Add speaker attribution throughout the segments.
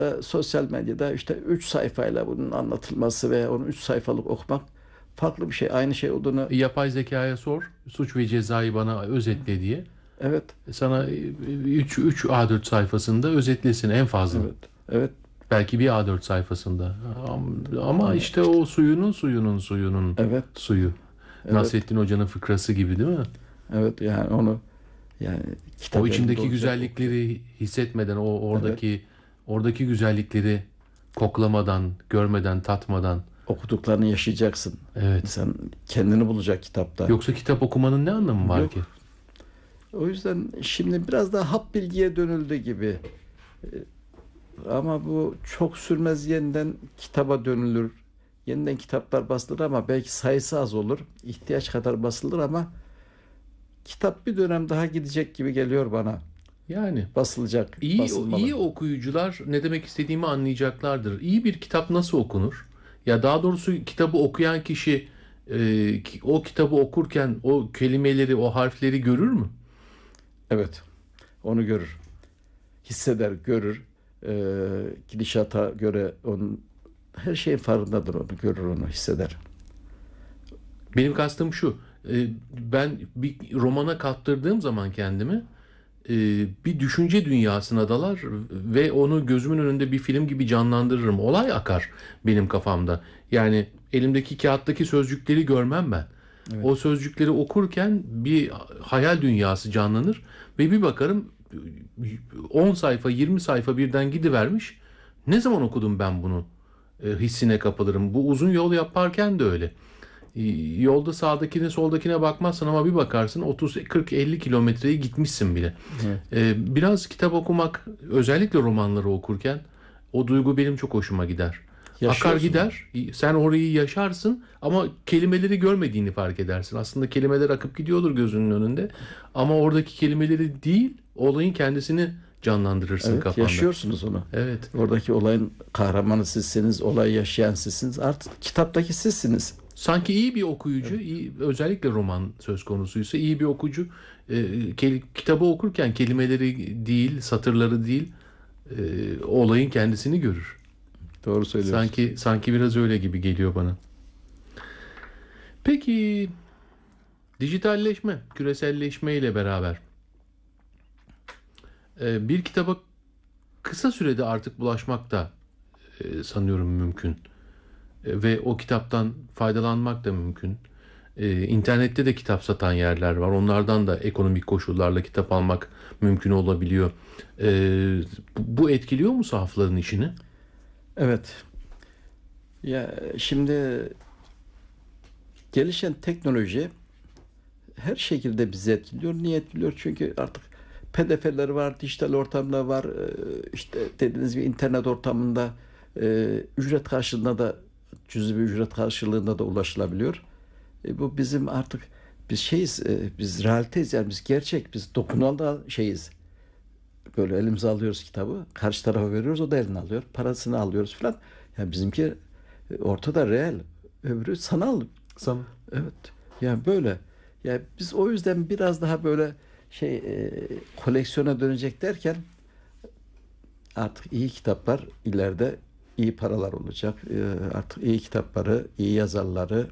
Speaker 1: sosyal medyada işte 3 sayfayla bunun anlatılması veya onu 3 sayfalık okumak farklı bir şey. Aynı şey olduğunu.
Speaker 2: Yapay zekaya sor. Suç ve cezayı bana özetle diye.
Speaker 1: Evet,
Speaker 2: Sana 3 A4 sayfasında özetlesin en fazla.
Speaker 1: evet, evet,
Speaker 2: Belki bir A4 sayfasında. Ama
Speaker 1: evet,
Speaker 2: işte o suyunun
Speaker 1: evet,
Speaker 2: suyu.
Speaker 1: evet,
Speaker 2: Nasrettin Hoca'nın fıkrası gibi değil mi?
Speaker 1: evet, yani onu, yani
Speaker 2: O
Speaker 1: kitap elinde
Speaker 2: içindeki
Speaker 1: olacak okuyor.
Speaker 2: güzellikleri hissetmeden, o
Speaker 1: Evet,
Speaker 2: oradaki güzellikleri koklamadan, görmeden, tatmadan.
Speaker 1: okuduklarını yaşayacaksın.
Speaker 2: Evet.
Speaker 1: İnsan kendini bulacak kitapta.
Speaker 2: Yoksa kitap okumanın ne anlamı var ki?
Speaker 1: Yok. O yüzden şimdi biraz daha hap bilgiye dönüldü gibi. Ama bu çok sürmez, yeniden kitaba dönülür. Yeniden kitaplar basılır ama belki sayısı az olur. İhtiyaç kadar basılır ama kitap bir dönem daha gidecek gibi geliyor bana.
Speaker 2: Yani
Speaker 1: Basılacak,
Speaker 2: iyi
Speaker 1: basılmalı.
Speaker 2: okuyucular ne demek istediğimi anlayacaklardır. İyi bir kitap nasıl okunur? Ya daha doğrusu kitabı okuyan kişi o kitabı okurken o kelimeleri, o harfleri görür mü?
Speaker 1: Evet, onu görür. Hisseder, görür. Gidişata göre onun her şeyin farkındadır, onu görür, onu hisseder.
Speaker 2: Benim kastım şu. Ben bir romana kaptırdığım zaman kendimi bir düşünce dünyasına dalar ve onu gözümün önünde bir film gibi canlandırırım. Olay akar benim kafamda. Yani elimdeki kağıttaki sözcükleri görmem ben. O
Speaker 1: Evet.
Speaker 2: sözcükleri okurken bir hayal dünyası canlanır ve bir bakarım 10 sayfa 20 sayfa birden gidivermiş. Ne zaman okudum ben bunu? Hissine kapılırım. Bu uzun yol yaparken de öyle. Yolda sağdakine soldakine bakmazsın ama bir bakarsın 30 40 50 kilometreyi gitmişsin bile.
Speaker 1: Evet.
Speaker 2: Biraz kitap okumak, özellikle romanları okurken o duygu benim çok hoşuma gider. Akar
Speaker 1: Yaşıyorsun.
Speaker 2: gider, sen orayı yaşarsın ama kelimeleri görmediğini fark edersin. Aslında kelimeler akıp gidiyordur gözünün önünde ama oradaki kelimeleri değil, olayın kendisini canlandırırsın
Speaker 1: Evet,
Speaker 2: kafanda.
Speaker 1: yaşıyorsunuz onu.
Speaker 2: Evet.
Speaker 1: Oradaki olayın kahramanı sizsiniz, olayı yaşayan sizsiniz. Artık kitaptaki sizsiniz.
Speaker 2: Sanki iyi bir okuyucu,
Speaker 1: Evet.
Speaker 2: özellikle roman söz konusuysa iyi bir okuyucu kitabı okurken kelimeleri değil, satırları değil, olayın kendisini görür.
Speaker 1: Doğru söylüyorsun.
Speaker 2: Sanki biraz öyle gibi geliyor bana. Peki dijitalleşme, küreselleşme ile beraber bir kitaba kısa sürede artık bulaşmak da sanıyorum mümkün. Ve o kitaptan faydalanmak da mümkün. İnternette de kitap satan yerler var. Onlardan da ekonomik koşullarla kitap almak mümkün olabiliyor. Bu etkiliyor mu sahafların işini?
Speaker 1: Evet. Ya şimdi gelişen teknoloji her şekilde bizi etkiliyor. Niye etkiliyor? Çünkü artık PDF'ler var, dijital ortamda var. İşte dediğiniz gibi internet ortamında ücret karşılığında da, cüzi bir ücret karşılığında da ulaşılabiliyor. Bu bizim artık, biz şeyiz, biz realiteyiz, yani biz gerçek, biz dokunan da şeyiz. Böyle elimize alıyoruz kitabı, karşı tarafa veriyoruz, o da eline alıyor, parasını alıyoruz falan. Yani bizimki ortada, reel, öbürü sanal.
Speaker 2: Sana.
Speaker 1: Evet. Yani böyle. Yani biz o yüzden biraz daha böyle koleksiyona dönecek derken, artık iyi kitaplar ileride iyi paralar olacak. Artık iyi kitapları, iyi yazarları,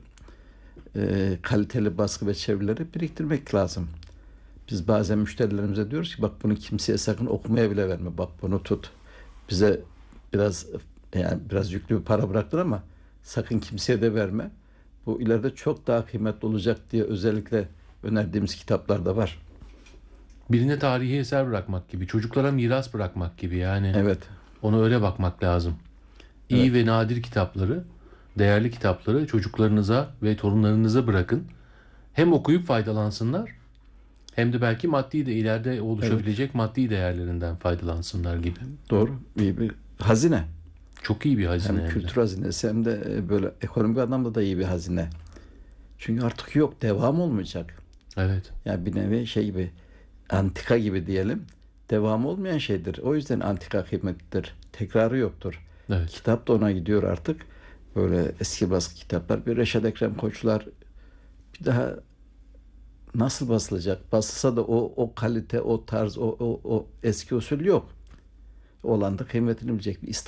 Speaker 1: kaliteli baskı ve çevirileri biriktirmek lazım. Biz bazen müşterilerimize diyoruz ki, bak bunu kimseye sakın okumaya bile verme. Bak bunu tut. Bize biraz, yani biraz yüklü bir para bıraktın ama sakın kimseye de verme. Bu ileride çok daha kıymetli olacak diye özellikle önerdiğimiz kitaplar da var.
Speaker 2: Birine tarihi eser bırakmak gibi, çocuklara miras bırakmak gibi yani.
Speaker 1: Evet,
Speaker 2: Ona öyle bakmak lazım. İyi
Speaker 1: evet,
Speaker 2: ve nadir kitapları, değerli kitapları çocuklarınıza ve torunlarınıza bırakın. Hem okuyup faydalansınlar, hem de belki maddi de ileride
Speaker 1: evet.
Speaker 2: oluşabilecek maddi değerlerinden faydalansınlar gibi.
Speaker 1: Doğru. İyi bir hazine.
Speaker 2: Çok iyi bir hazine
Speaker 1: Hem
Speaker 2: hem de.
Speaker 1: kültür hazinesi hem de böyle ekonomik anlamda da iyi bir hazine. Çünkü artık yok, devam olmayacak.
Speaker 2: Evet.
Speaker 1: Yani bir nevi şey gibi, antika gibi diyelim. Devamı olmayan şeydir. O yüzden antika kıymetlidir. Tekrarı yoktur.
Speaker 2: Evet.
Speaker 1: Kitap da ona gidiyor artık. Böyle eski baskı kitaplar. Bir Reşat Ekrem Koçlar bir daha nasıl basılacak? Basılsa da o kalite, o tarz, o eski usul yok. olan da kıymetini bilecek bir